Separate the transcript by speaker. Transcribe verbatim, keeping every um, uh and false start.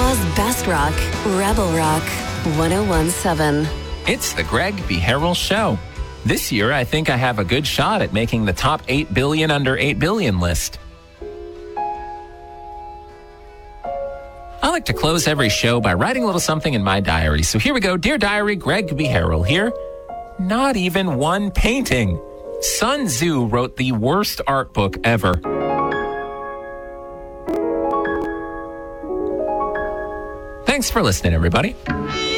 Speaker 1: Ottawa's best rock, Rebel Rock, one oh one point seven.
Speaker 2: It's the Greg B. Harrell Show. This year, I think I have a good shot at making the top eight billion under eight billion list. I like to close every show by writing a little something in my diary. So here we go. Dear Diary, Greg B. Harrell here. Not even one painting. Sun Tzu wrote the worst art book ever. Thanks for listening, everybody.